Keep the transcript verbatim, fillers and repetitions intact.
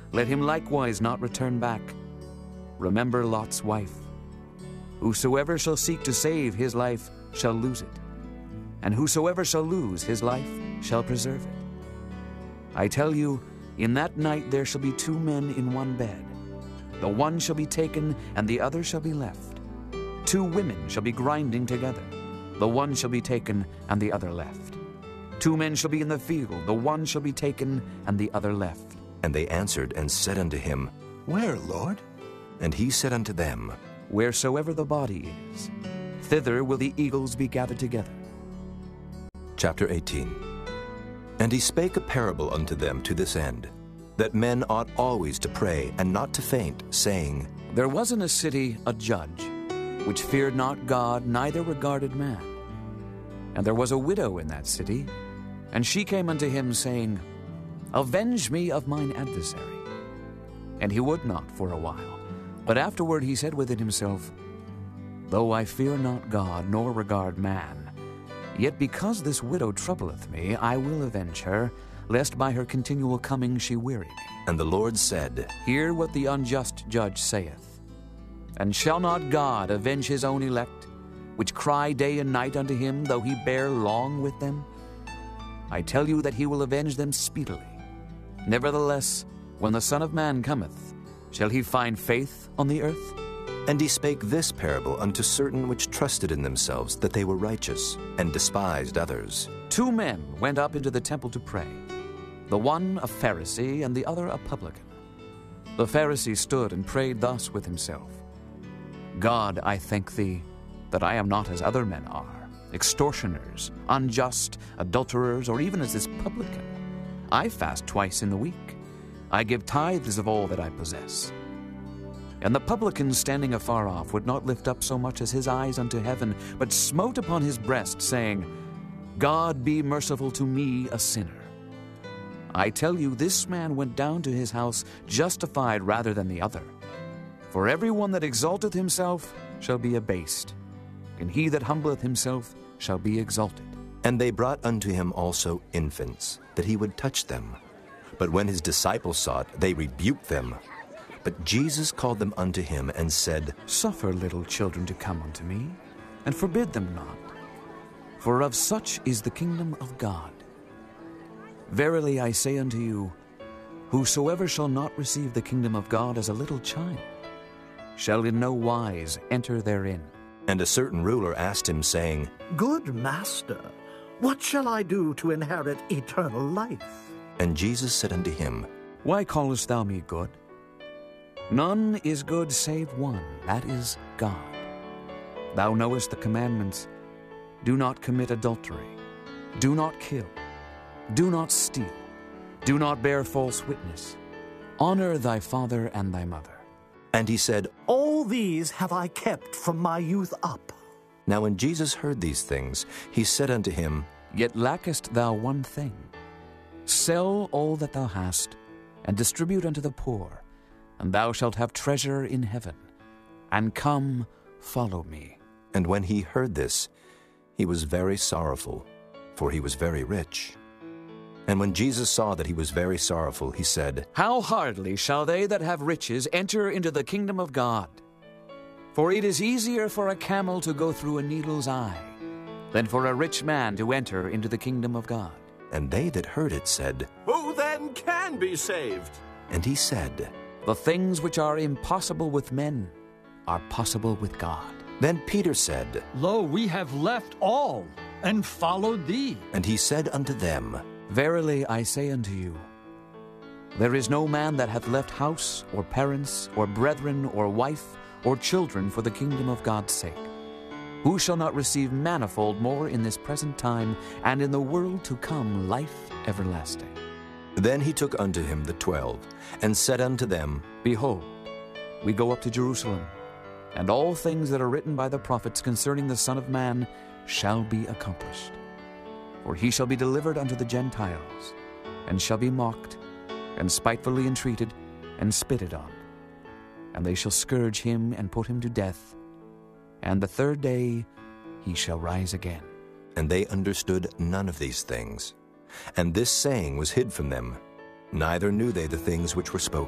let him likewise not return back. Remember Lot's wife. Whosoever shall seek to save his life shall lose it, and whosoever shall lose his life shall preserve it. I tell you, in that night there shall be two men in one bed. The one shall be taken, and the other shall be left. Two women shall be grinding together. The one shall be taken, and the other left. Two men shall be in the field. The one shall be taken, and the other left. And they answered and said unto him, Where, Lord? And he said unto them, Wheresoever the body is, thither will the eagles be gathered together. Chapter eighteen. And he spake a parable unto them to this end, that men ought always to pray and not to faint, saying, There was in a city a judge, which feared not God, neither regarded man. And there was a widow in that city, and she came unto him, saying, Avenge me of mine adversary. And he would not for a while. But afterward he said within himself, Though I fear not God, nor regard man, yet because this widow troubleth me, I will avenge her, lest by her continual coming she weary me. And the Lord said, Hear what the unjust judge saith. And shall not God avenge his own elect, which cry day and night unto him, though he bear long with them? I tell you that he will avenge them speedily. Nevertheless, when the Son of Man cometh, shall he find faith on the earth? And he spake this parable unto certain which trusted in themselves that they were righteous, and despised others. Two men went up into the temple to pray, the one a Pharisee and the other a publican. The Pharisee stood and prayed thus with himself, God, I thank thee that I am not as other men are, extortioners, unjust, adulterers, or even as this publican. I fast twice in the week. I give tithes of all that I possess. And the publican, standing afar off, would not lift up so much as his eyes unto heaven, but smote upon his breast, saying, God, be merciful to me, a sinner. I tell you, this man went down to his house justified rather than the other. For every one that exalteth himself shall be abased, and he that humbleth himself shall be exalted. And they brought unto him also infants, that he would touch them. But when his disciples saw it, they rebuked them. But Jesus called them unto him, and said, Suffer little children to come unto me, and forbid them not, for of such is the kingdom of God. Verily I say unto you, whosoever shall not receive the kingdom of God as a little child, shall in no wise enter therein. And a certain ruler asked him, saying, Good master, what shall I do to inherit eternal life? And Jesus said unto him, Why callest thou me good? None is good save one, that is God. Thou knowest the commandments. Do not commit adultery. Do not kill. Do not steal. Do not bear false witness. Honor thy father and thy mother. And he said, All these have I kept from my youth up. Now when Jesus heard these things, he said unto him, Yet lackest thou one thing. Sell all that thou hast, and distribute unto the poor, and thou shalt have treasure in heaven. And come, follow me. And when he heard this, he was very sorrowful, for he was very rich. And when Jesus saw that he was very sorrowful, he said, How hardly shall they that have riches enter into the kingdom of God? For it is easier for a camel to go through a needle's eye than for a rich man to enter into the kingdom of God. And they that heard it said, Who then can be saved? And he said, The things which are impossible with men are possible with God. Then Peter said, Lo, we have left all, and followed thee. And he said unto them, Verily I say unto you, there is no man that hath left house, or parents, or brethren, or wife, or children for the kingdom of God's sake, who shall not receive manifold more in this present time, and in the world to come life everlasting. Then he took unto him the twelve, and said unto them, Behold, we go up to Jerusalem, and all things that are written by the prophets concerning the Son of Man shall be accomplished. For he shall be delivered unto the Gentiles, and shall be mocked, and spitefully entreated, and spitted on. And they shall scourge him, and put him to death. And the third day he shall rise again. And they understood none of these things. And this saying was hid from them, neither knew they the things which were spoken.